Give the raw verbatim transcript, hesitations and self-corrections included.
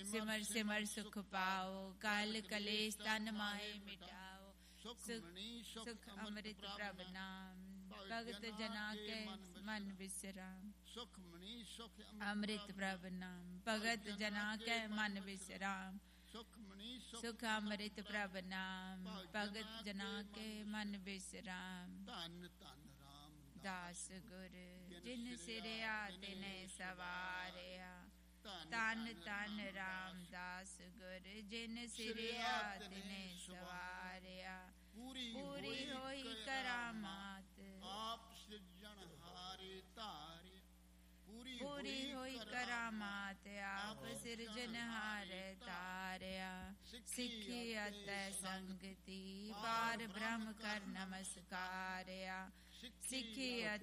सिमर सिमर सुख पाओ, काल कलेश तन माहे मिटाओ। सुख सुख अमृत प्रभ नाम, भगत जना के मन विश्राम। सुख मणि सुख अमृत प्रभ नाम, भगत जना के मन विश्राम। सुख मणि सुख अमृत प्रभ नाम, भगत जना के मन विश्राम। धन धन राम दास गुर जिन सिरया तिने सवारिया। तन तन रामदास गुर जिन सिरया तिने सवारिया। पूरी पूरी होई करामात, आप सृजनहारे तारे। पूरी पूरी होई करामात, आप सिरजनहार तारया। सिखी अत संगति, पार ब्रह्म कर नमस्कारया। सिखी अत